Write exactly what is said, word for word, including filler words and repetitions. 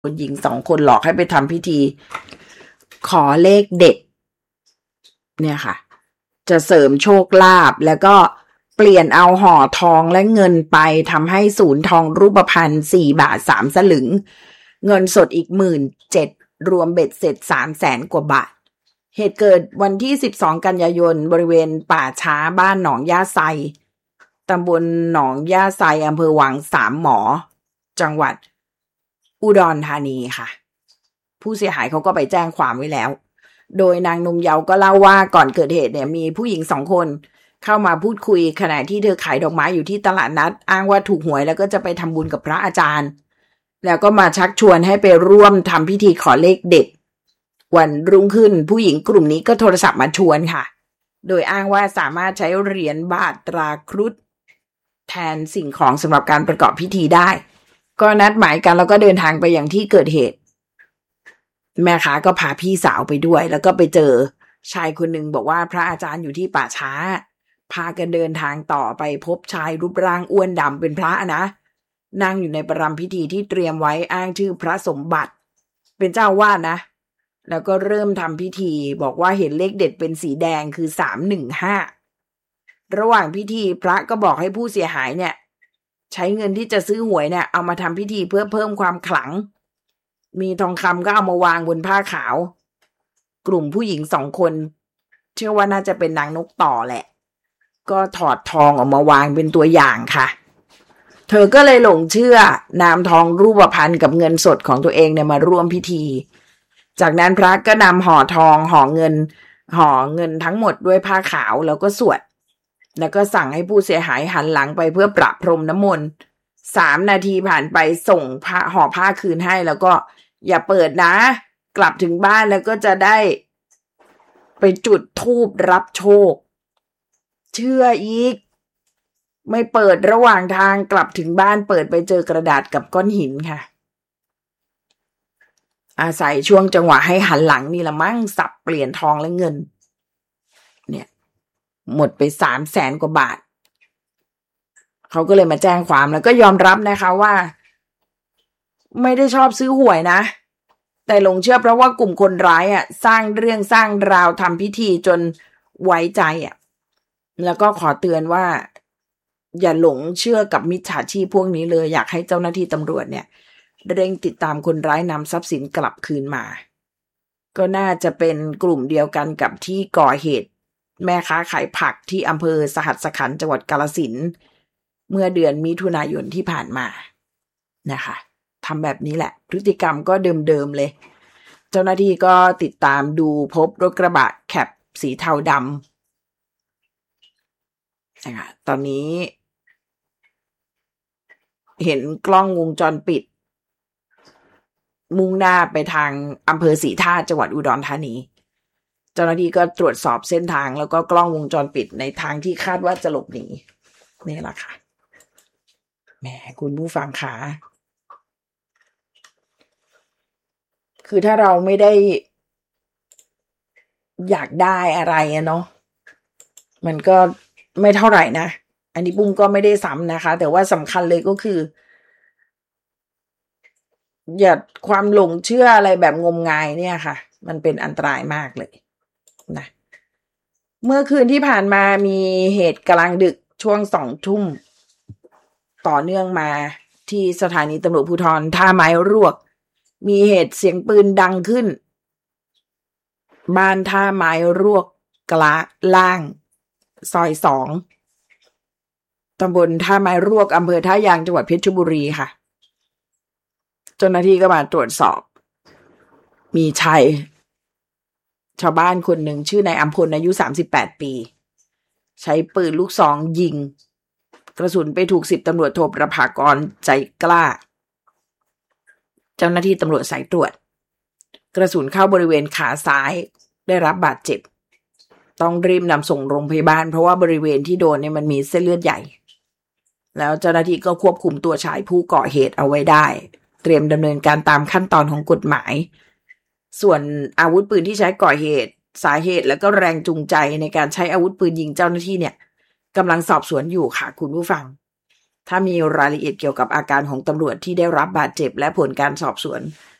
คนหญิงสองคนหลอกให้ไปทำพิธีขอเลขเด็ดเนี่ยค่ะจะเสริมโชคลาภแล้วก็เปลี่ยนเอาห่อทองและเงินไปทำให้ศูนย์ทองรูปพรรณสี่บาทสามสลึงเงินสดอีกหมื่นเจ็ดรวมเบ็ดเสร็จสามแสนกว่าบาทเหตุเกิดวันที่สิบสองกันยายนบริเวณป่าช้าบ้านหนองย่าไซตำบลหนองย่าไซอำเภอวังสามหมอจังหวัดอุดรธานีค่ะผู้เสียหายเขาก็ไปแจ้งความไว้แล้วโดยนางนงเยาก็เล่าว่าก่อนเกิดเหตุเนี่ยมีผู้หญิงสองคนเข้ามาพูดคุยขณะที่เธอขายดอกไม้อยู่ที่ตลาดนัดอ้างว่าถูกหวยแล้วก็จะไปทำบุญกับพระอาจารย์แล้วก็มาชักชวนให้ไปร่วมทำพิธีขอเลขเด็ดวันรุ่งขึ้นผู้หญิงกลุ่มนี้ก็โทรศัพท์มาชวนค่ะโดยอ้างว่าสามารถใช้เหรียญบาทตราครุฑแทนสิ่งของสำหรับการประกอบพิธีได้ก็นัดหมายกันแล้วก็เดินทางไปอย่างที่เกิดเหตุแม่ค้าก็พาพี่สาวไปด้วยแล้วก็ไปเจอชายคนหนึ่งบอกว่าพระอาจารย์อยู่ที่ป่าช้าพากันเดินทางต่อไปพบชายรูปร่างอ้วนดำเป็นพระนะนั่งอยู่ในประรำพิธีที่เตรียมไว้อ้างชื่อพระสมบัติเป็นเจ้าวาดนะแล้วก็เริ่มทำพิธีบอกว่าเห็นเลขเด็ดเป็นสีแดงคือสามหนึ่งห้าระหว่างพิธีพระก็บอกให้ผู้เสียหายเนี่ยใช้เงินที่จะซื้อหวยเนี่ยเอามาทำพิธีเพื่อเพิ่มความขลังมีทองคำก็เอามาวางบนผ้าขาวกลุ่มผู้หญิงสองคนเชื่อว่าน่าจะเป็นนางนกต่อแหละก็ถอดทองออกมาวางเป็นตัวอย่างค่ะเธอก็เลยหลงเชื่อนำทองรูปพรรณกับเงินสดของตัวเองเนี่ยมาร่วมพิธีจากนั้นพระก็นำห่อทองห่อเงินห่อเงินทั้งหมดด้วยผ้าขาวแล้วก็สวดแล้วก็สั่งให้ผู้เสียหายหันหลังไปเพื่อประพรมน้ำมนต์สามนาทีผ่านไปส่งผ้าห่อผ้าคืนให้แล้วก็อย่าเปิดนะกลับถึงบ้านแล้วก็จะได้ไปจุดธูปรับโชคเชื่ออีกไม่เปิดระหว่างทางกลับถึงบ้านเปิดไปเจอกระดาษกับก้อนหินค่ะอาศัยช่วงจังหวะให้หันหลังนี่ละมั่งสับเปลี่ยนทองและเงินเนี่ยหมดไปสามแสนกว่าบาทเขาก็เลยมาแจ้งความแล้วก็ยอมรับนะคะว่าไม่ได้ชอบซื้อหวยนะแต่หลงเชื่อเพราะว่ากลุ่มคนร้ายอ่ะสร้างเรื่องสร้างราวทำพิธีจนไว้ใจอ่ะแล้วก็ขอเตือนว่าอย่าหลงเชื่อกับมิจฉาชีพพวกนี้เลยอยากให้เจ้าหน้าที่ตำรวจเนี่ยเร่งติดตามคนร้ายนำทรัพย์สินกลับคืนมาก็น่าจะเป็นกลุ่มเดียวกันกับที่ก่อเหตุแม่ค้าขายผักที่อำเภอสหัสขันธ์จังหวัดกาฬสินธุ์เมื่อเดือนมิถุนายนที่ผ่านมานะคะทำแบบนี้แหละพฤติกรรมก็เดิมๆเลยเจ้าหน้าที่ก็ติดตามดูพบรถกระบะแคปสีเทาดำนะคะตอนนี้เห็นกล้องวงจรปิดมุ่งหน้าไปทางอำเภอศรีธาตุจังหวัดอุดรธานีเจ้าหน้าที่ก็ตรวจสอบเส้นทางแล้วก็กล้องวงจรปิดในทางที่คาดว่าจะหลบหนีนี่แหละค่ะแหมคุณผู้ฟังขาคือถ้าเราไม่ได้อยากได้อะไรอะเนาะมันก็ไม่เท่าไหร่นะอันนี้ปุ้มก็ไม่ได้ซ้ำนะคะแต่ว่าสำคัญเลยก็คืออย่าความหลงเชื่ออะไรแบบงมงายเนี่ยค่ะมันเป็นอันตรายมากเลยนะเมื่อคืนที่ผ่านมามีเหตุกลางดึกช่วงสองทุ่มต่อเนื่องมาที่สถานีตำรวจภูธรท่าไม้รวกมีเหตุเสียงปืนดังขึ้นบ้านท่าไม้รวกกลาล่างซอยสองตำบลท่าไม้รวกอำเภอท่ายางจังหวัดเพชรบุรีค่ะเจ้าหน้าที่ก็มาตรวจสอบมีชายชาวบ้านคนหนึ่งชื่อนายอัมพลอายุสามสิบแปดปีใช้ปืนลูกซองยิงกระสุนไปถูกสิบตำรวจโทประภากรใจกล้าเจ้าหน้าที่ตำรวจสายตรวจกระสุนเข้าบริเวณขาซ้ายได้รับบาดเจ็บต้องรีบนำส่งโรงพยาบาลเพราะว่าบริเวณที่โดนเนี่ยมันมีเส้นเลือดใหญ่แล้วเจ้าหน้าที่ก็ควบคุมตัวชายผู้ก่อเหตุเอาไว้ได้เตรียมดำเนินการตามขั้นตอนของกฎหมายส่วนอาวุธปืนที่ใช้ก่อเหตุสาเหตุแล้วก็แรงจูงใจในการใช้อาวุธปืนยิงเจ้าหน้าที่เนี่ยกำลังสอบสวนอยู่ค่ะคุณผู้ฟังถ้ามีรายละเอียดเกี่ยวกับอาการของตำรวจที่ได้รับบาดเจ็บและผลการสอบสวน